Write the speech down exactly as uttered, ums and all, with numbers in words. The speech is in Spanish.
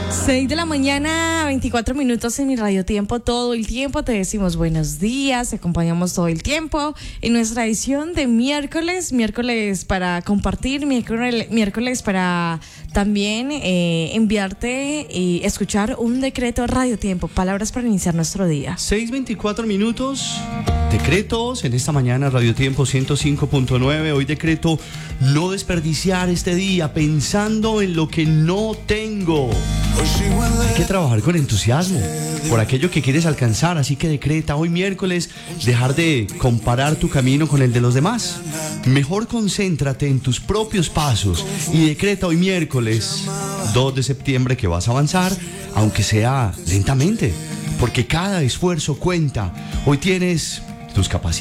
seis de la mañana, veinticuatro minutos en mi Radio Tiempo. Todo el tiempo te decimos buenos días, te acompañamos todo el tiempo en nuestra edición de miércoles, miércoles para compartir, miércoles, miércoles para también eh, enviarte y escuchar un decreto Radio Tiempo, palabras para iniciar nuestro día. seis veinticuatro minutos, decretos en esta mañana, Radio Tiempo ciento cinco punto nueve. Hoy decreto no desperdiciar este día pensando en lo que no tengo. Hay que trabajar con entusiasmo por aquello que quieres alcanzar, así que decreta hoy miércoles dejar de comparar tu camino con el de los demás. Mejor concéntrate en tus propios pasos y decreta hoy miércoles dos de septiembre que vas a avanzar, aunque sea lentamente, porque cada esfuerzo cuenta. Hoy tienes tus capacidades.